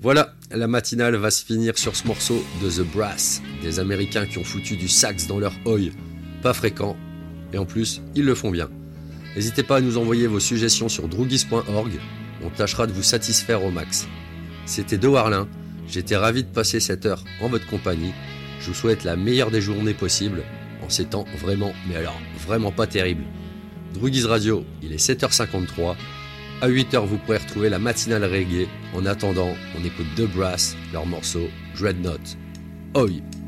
Voilà, la matinale va se finir sur ce morceau de The Brass, des Américains qui ont foutu du sax dans leur oi, pas fréquent, et en plus, ils le font bien. N'hésitez pas à nous envoyer vos suggestions sur drougis.org, on tâchera de vous satisfaire au max. C'était De Warlin, j'étais ravi de passer cette heure en votre compagnie, je vous souhaite la meilleure des journées possibles, en ces temps vraiment, mais alors vraiment pas terrible. Drougis Radio, il est 7h53, à 8h vous pourrez retrouver la matinale reggae, en attendant, on écoute The Brass, leur morceau Dreadnought. Oi!